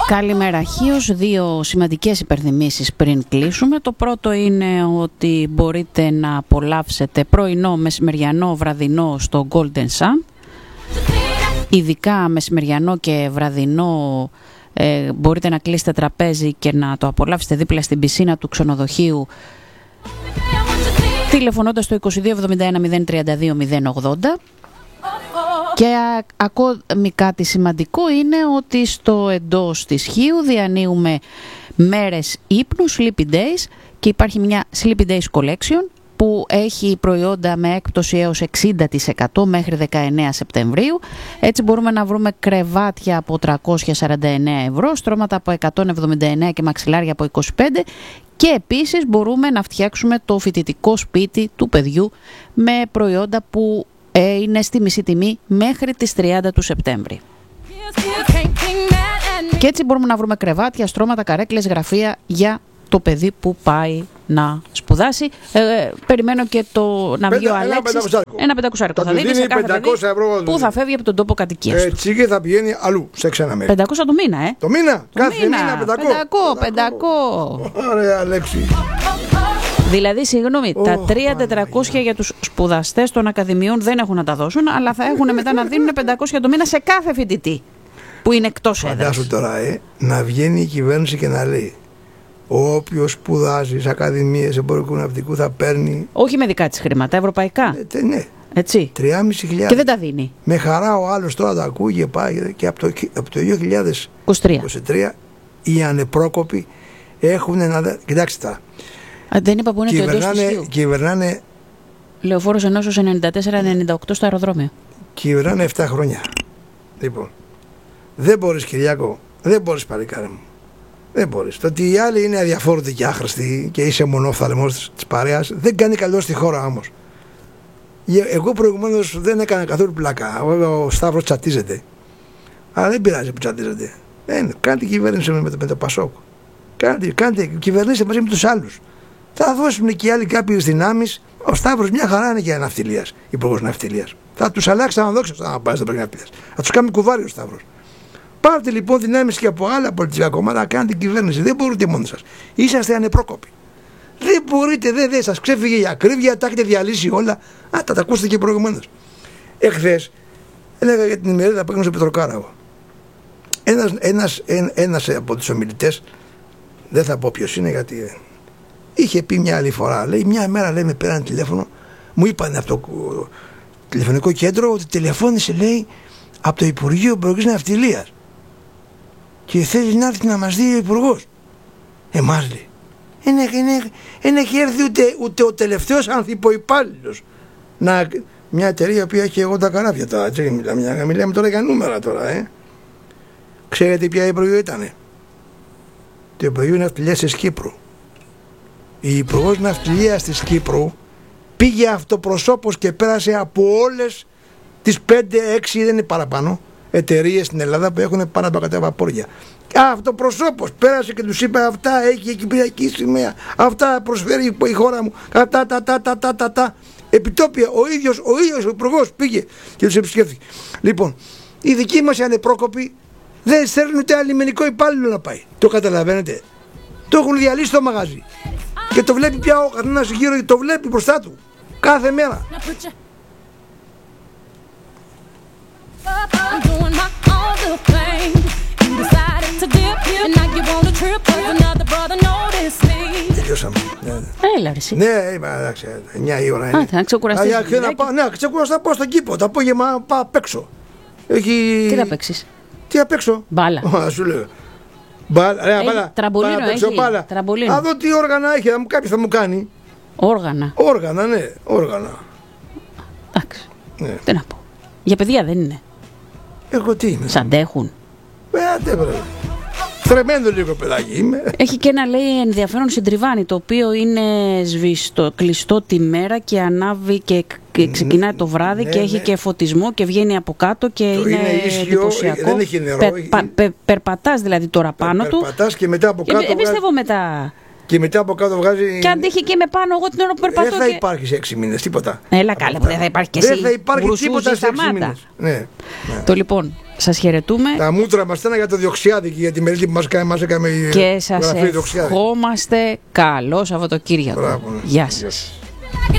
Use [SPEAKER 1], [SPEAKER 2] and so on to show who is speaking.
[SPEAKER 1] Καλημέρα Χίος, δύο σημαντικές υπενθυμίσεις πριν κλείσουμε. Το πρώτο είναι ότι μπορείτε να απολαύσετε πρωινό, μεσημεριανό, βραδινό στο Golden Sun. Ειδικά μεσημεριανό και βραδινό μπορείτε να κλείσετε τραπέζι και να το απολαύσετε δίπλα στην πισίνα του ξενοδοχείου τηλεφωνώντας στο 2271 032 080. Και ακόμη κάτι σημαντικό είναι ότι στο εντός της Χίου διανύουμε μέρες ύπνου, Sleepy Days, και υπάρχει μια Sleepy Days Collection που έχει προϊόντα με έκπτωση έως 60% μέχρι 19 Σεπτεμβρίου. Έτσι μπορούμε να βρούμε κρεβάτια από 349 ευρώ, στρώματα από 179 και μαξιλάρια από 25, και επίσης μπορούμε να φτιάξουμε το φοιτητικό σπίτι του παιδιού με προϊόντα που είναι στη μισή τιμή μέχρι τις 30 του Σεπτέμβρη. Και έτσι μπορούμε να βρούμε κρεβάτια, στρώματα, καρέκλες, γραφεία για το παιδί που πάει να σπουδάσει. Περιμένω και να βγει ο Αλέξης. Ένα 500 θα δίνει σε κάθε παιδί που θα φεύγει από τον τόπο κατοικίας του.
[SPEAKER 2] Έτσι και θα πηγαίνει αλλού, σε ξένα μέρη.
[SPEAKER 1] 500 το μήνα,
[SPEAKER 2] Το μήνα, κάθε μήνα
[SPEAKER 1] 500.
[SPEAKER 2] Ωραία, Αλέξη.
[SPEAKER 1] Δηλαδή, συγγνώμη, τα 3.400 για τους σπουδαστές των ακαδημιών δεν έχουν να τα δώσουν, αλλά θα έχουν μετά να δίνουν 500 το μήνα σε κάθε φοιτητή που είναι εκτός έδρας.
[SPEAKER 2] Φαντάσου τώρα, να βγαίνει η κυβέρνηση και να λέει: όποιος σπουδάζει σε ακαδημίες εμπορικού ναυτικού θα παίρνει.
[SPEAKER 1] Όχι με δικά της χρήματα, ευρωπαϊκά.
[SPEAKER 2] Ναι.
[SPEAKER 1] Έτσι.
[SPEAKER 2] 3.500.
[SPEAKER 1] Και δεν τα δίνει.
[SPEAKER 2] Με χαρά ο άλλος τώρα τα ακούει και πάει. Και από το 2023 οι ανεπρόκοποι έχουν να. Κοιτάξτε τα.
[SPEAKER 1] Δεν είπα που είναι το εντός της Χίου.
[SPEAKER 2] Κυβερνάνε.
[SPEAKER 1] Λεωφόρος Ενώσεως 94-98 στο αεροδρόμιο.
[SPEAKER 2] Κυβερνάνε 7 χρόνια. Λοιπόν, δεν μπορείς, Κυριάκο, δεν μπορείς, παλικάρι μου. Δεν μπορείς. Το ότι οι άλλοι είναι αδιαφόρητοι και άχρηστοι και είσαι μονόφθαλμος της παρέας δεν κάνει καλό στη χώρα όμως. Εγώ προηγουμένως δεν έκανα καθόλου πλάκα. Ο Σταύρος τσατίζεται. Αλλά δεν πειράζει που τσατίζεται. Κάντε κυβέρνηση με το Πασόκ. Κάντε κυβερνήστε μαζί με τους άλλους. Θα δώσουν και οι άλλοι κάποιες δυνάμεις. Ο Σταύρος μια χαρά είναι για ναυτιλίας, υπουργός ναυτιλίας. Θα τους αλλάξει αναδόξα να πάει στο ναυτιλίας. Θα τους κάνει κουβάρι ο Σταύρος. Πάρτε λοιπόν δυνάμεις και από άλλα πολιτικά κόμματα να κάνετε κυβέρνηση. Δεν μπορείτε μόνοι σας. Είσαστε ανεπρόκοποι. Δεν μπορείτε, δεν σας ξέφυγε η ακρίβεια, τα έχετε διαλύσει όλα. Τα ακούσατε και προηγουμένως. Εχθές έλεγα για την ημερίδα που έκανε στο Πετροκάραβο. Ένας από τους ομιλητές, δεν θα πω ποιος είναι γιατί είχε πει μια άλλη φορά, λέει μια μέρα με πέραν τηλέφωνο, μου είπαν από το τηλεφωνικό κέντρο ότι τηλεφώνησε, λέει, από το Υπουργείο Εμπορικής Ναυτιλίας και θέλει να έρθει να μας δει ο Υπουργός. Εμάς, λέει, δεν έχει έρθει ούτε ο τελευταίος ανθιποϊπάλληλος. Μια εταιρεία που έχει εγώ τα καράβια τώρα, μιλάμε τώρα για νούμερα τώρα, Ξέρετε ποια Υπουργείο ήτανε? Το Υπουργείο Ναυτιλίας της Κύπρου. Η Υπουργός Ναυτιλίας της Κύπρου πήγε αυτοπροσώπως και πέρασε από όλες τις 5-6, δεν είναι παραπάνω, εταιρείες στην Ελλάδα που έχουν πάνω από 100 βαπόρια. Αυτοπροσώπως πέρασε και τους είπε: αυτά έχει η κυπριακή σημαία, αυτά προσφέρει η χώρα μου, τα. Επιτόπια ο ίδιος ο Υπουργός πήγε και τους επισκέφθηκε. Λοιπόν, οι δικοί μας οι ανεπρόκοποι δεν στέλνουν ούτε λιμενικό υπάλληλο να πάει. Το καταλαβαίνετε? Το έχουν διαλύσει το μαγαζί. Και το βλέπει πια ο καθένας γύρω και το βλέπει μπροστά του κάθε μέρα. Τελειώσαμε.
[SPEAKER 1] Έλα ρε εσύ.
[SPEAKER 2] Ναι, εντάξει, 9 η ώρα είναι.
[SPEAKER 1] Θα ξεκουραστείς.
[SPEAKER 2] Ναι, ξεκουραστώ, θα πάω στο κήπο. Το απόγευμα πάω απ' έξω.
[SPEAKER 1] Τι θα παίξεις?
[SPEAKER 2] Τι απ' έξω?
[SPEAKER 1] Μπάλα.
[SPEAKER 2] Σου λέω. Μπάλα.
[SPEAKER 1] Τραμπολίνο έχει. Τραμπολίνο.
[SPEAKER 2] Να δω τι όργανα έχει, κάποιος θα μου κάνει.
[SPEAKER 1] Όργανα.
[SPEAKER 2] Όργανα, ναι, όργανα.
[SPEAKER 1] Εντάξει. Ναι. Τι να πω. Για παιδιά δεν είναι?
[SPEAKER 2] Εγώ τι είμαι?
[SPEAKER 1] Σ' αντέχουν?
[SPEAKER 2] Θρεμμένο λίγο παιδάκι είμαι.
[SPEAKER 1] Έχει και ένα, λέει, ενδιαφέρον συντριβάνι, το οποίο είναι κλειστό τη μέρα και ανάβει και ξεκινάει το βράδυ και έχει και φωτισμό και βγαίνει από κάτω και είναι εντυπωσιακό.
[SPEAKER 2] Δεν έχει νερό.
[SPEAKER 1] Περπατάς δηλαδή τώρα πάνω του.
[SPEAKER 2] Περπατάς και μετά από κάτω.
[SPEAKER 1] Πιστεύω μετά.
[SPEAKER 2] Και μετά από κάτω βγάζει.
[SPEAKER 1] Και αν τύχει και με πάνω, εγώ την ώρα που περπατώ.
[SPEAKER 2] Δεν θα υπάρχει σε 6 μήνες τίποτα.
[SPEAKER 1] Έλα καλά, που δεν θα υπάρχει και εσύ.
[SPEAKER 2] Δεν θα υπάρχει τίποτα σε 6 μήνες. Ναι.
[SPEAKER 1] Το λοιπόν, Σας χαιρετούμε.
[SPEAKER 2] Τα μούτρα μας ήταν για το Διοξιάδικη, για τη μελέτη που μας έκαμε η
[SPEAKER 1] και σας ευχόμαστε καλό Σαββατοκύριακο.
[SPEAKER 2] Μπράβο, ναι.
[SPEAKER 1] Γεια σας.